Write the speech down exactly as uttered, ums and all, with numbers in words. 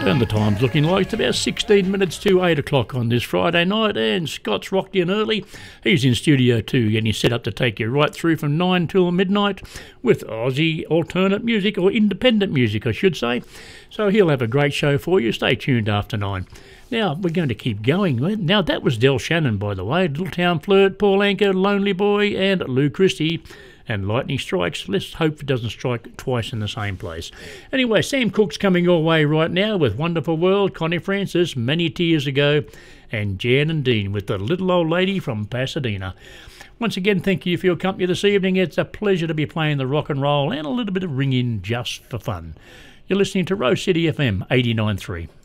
And the time's looking like it's about sixteen minutes to eight o'clock on this Friday night, and Scott's rocked in early. He's in studio too, and he's set up to take you right through from nine till midnight with Aussie alternate music, or independent music I should say. So he'll have a great show for you. Stay tuned after nine. Now, we're going to keep going. Now, that was Del Shannon, by the way. Little Town Flirt, Paul Anka, Lonely Boy, and Lou Christie. And lightning strikes. Let's hope it doesn't strike twice in the same place. Anyway, Sam Cooke's coming your way right now with Wonderful World, Connie Francis, Many Tears Ago, and Jan and Dean with the Little Old Lady from Pasadena. Once again, thank you for your company this evening. It's a pleasure to be playing the rock and roll and a little bit of ring-in just for fun. You're listening to Rose City F M eighty-nine point three.